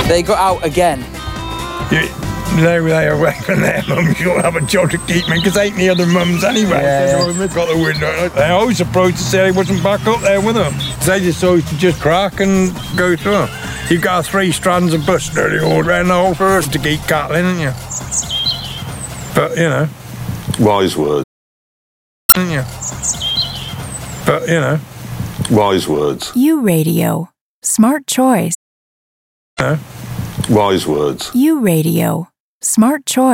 They got out again. They away from their mums. You'll have a job to keep me, because ain't the other mums anyway. Yeah. So they've got the window. They're always surprised to say he wasn't back up there with them. They just always to just crack and go through. You've got 3 strands of bus nearly all around the whole forest to keep cattle in, haven't you? But, you know. Wise words. Haven't you? But, you know. Wise words. U Radio. Smart choice. You know. Wise words. U Radio. Smart choice.